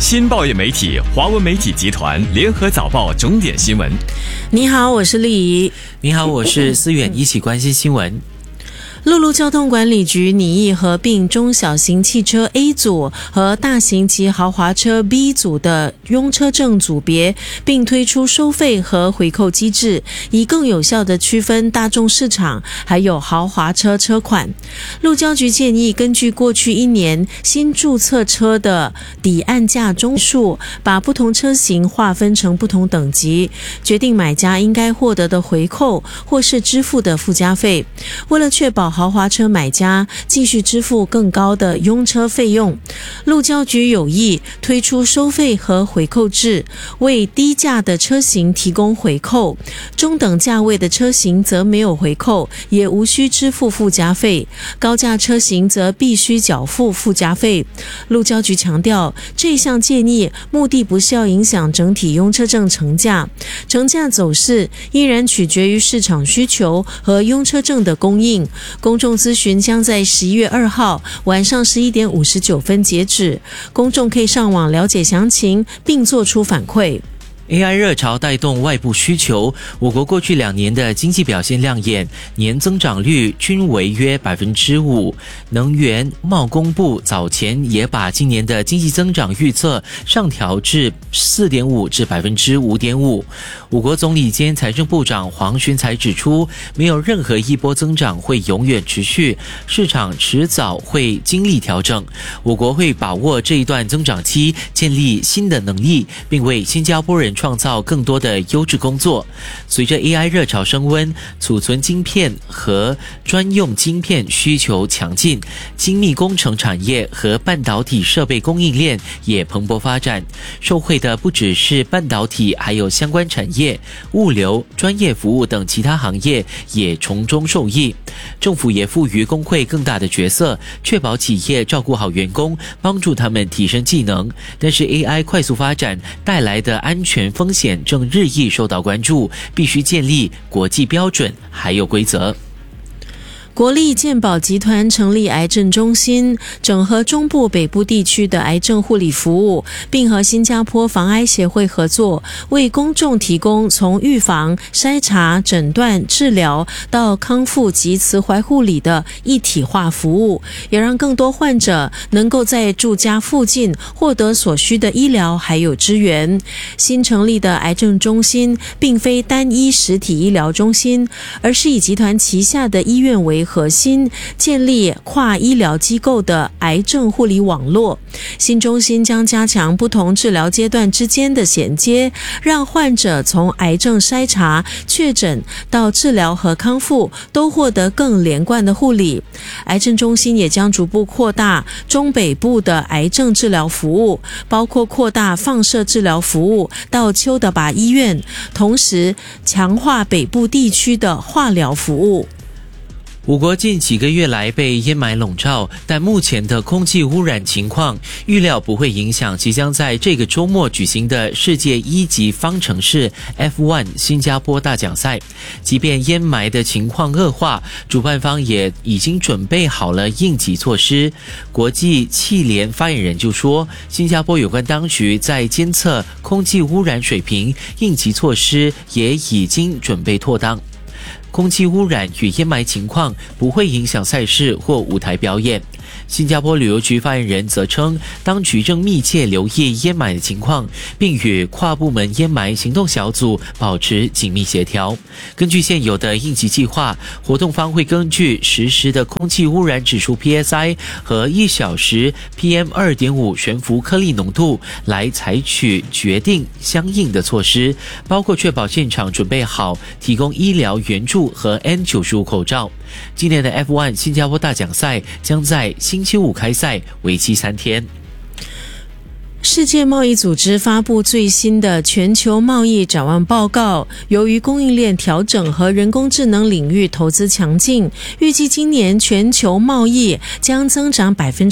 新报业媒体华文媒体集团联合早报重点新闻。 你好，我是丽怡。 你好，我是思远，一起关心新闻。 陆路交通管理局拟议合并中小型汽车 A 组和大型及豪华车 B 组的拥车证组别，并推出收费和回扣机制，以更有效地区分大众市场还有豪华车车款。路交局建议根据过去1年新注册车的抵按价宗数，把不同车型划分成不同等级，决定买家应该获得的回扣或是支付的附加费。为了确保豪华车买家继续支付更高的拥车费用，路交局有意推出收费和回扣制，为低价的车型提供回扣，中等价位的车型则没有回扣，也无需支付附加费，高价车型则必须缴付附加费。路交局强调，这项建议目的不是要影响整体拥车证成价，成价走势依然取决于市场需求和拥车证的供应。公众咨询将在11月2号晚上11点59分截止，公众可以上网了解详情并做出反馈。 AI 热潮带动外部需求，我国过去2年的经济表现亮眼，年增长率均为约 5%。 能源贸工部早前也把今年的经济增长预测上调至 4.5% 至 5.5%。 我国总理兼财政部长黄循才指出，没有任何一波增长会永远持续，市场迟早会经历调整，我国会把握这一段增长期，建立新的能力，并为新加坡人创造更多的优质工作。随着 AI 热潮升温，储存晶片和专用晶片需求强劲，精密工程产业和半导体设备供应链也蓬勃发展。受惠的不只是半导体，还有相关产业、物流、专业服务等其他行业也从中受益。政府也赋予工会更大的角色，确保企业照顾好员工，帮助他们提升技能。但是 AI 快速发展带来的安全风险正日益受到关注，必须建立国际标准还有规则。 国立健保集团成立癌症中心，整合中部北部地区的癌症护理服务，并和新加坡防癌协会合作，为公众提供从预防、筛查、诊断、治疗到康复及慈怀护理的一体化服务，也让更多患者能够在住家附近获得所需的医疗还有支援。新成立的癌症中心并非单一实体医疗中心，而是以集团旗下的医院为核心，建立跨医疗机构的癌症护理网络。新中心将加强不同治疗阶段之间的衔接，让患者从癌症筛查、确诊到治疗和康复都获得更连贯的护理。癌症中心也将逐步扩大中北部的癌症治疗服务，包括扩大放射治疗服务到邱德拔医院，同时强化北部地区的化疗服务。 我国近几个月来被烟霾笼罩，但目前的空气污染情况预料不会影响即将在这个周末举行的世界1级方程式 F1 新加坡大奖赛。即便烟霾的情况恶化，主办方也已经准备好了应急措施。国际汽联发言人就说，新加坡有关当局在监测空气污染水平，应急措施也已经准备妥当。空气污染与烟霾情况不会影响赛事或舞台表演。新加坡旅游局发言人则称，当局正密切留意烟霾的情况，并与跨部门烟霾行动小组保持紧密协调。根据现有的应急计划，活动方会根据实时的空气污染指数 PSI 和1小时 PM2.5 悬浮颗粒浓度来采取决定相应的措施，包括确保现场准备好提供医疗援助和 N95 口罩。今年的 F1 新加坡大奖赛将在星期五开赛，为期3天。 世界贸易组织发布最新的全球贸易展望报告，由于供应链调整和人工智能领域投资强劲，预计今年全球贸易将增长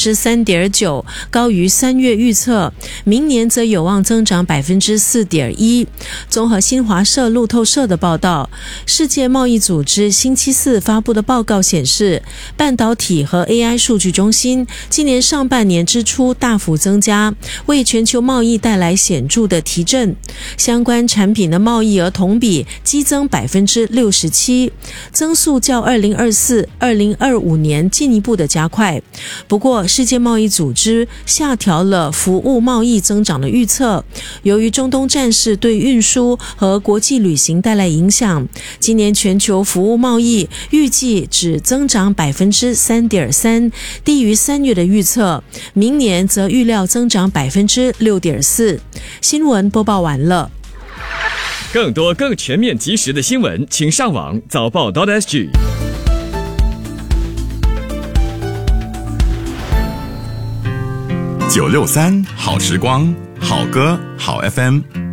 3.9%， 高于3月预测，明年则有望增长 4.1%。 综合新华社、路透社的报道，世界贸易组织星期四发布的报告显示，半导体和 AI 数据中心今年上半年支出大幅增加，为全球贸易带来显著的提振，相关产品的贸易额同比激增 67%， 增速较2024、2025年进一步的加快。不过，世界贸易组织下调了服务贸易增长的预测，由于中东战事对运输和国际旅行带来影响，今年全球服务贸易预计只增长 3.3%， 低于3月的预测，明年则预料增长 6.4%。 新闻播报完了。 更多更全面及时的新闻，请上网早报.sg。 963好时光，好歌好 FM。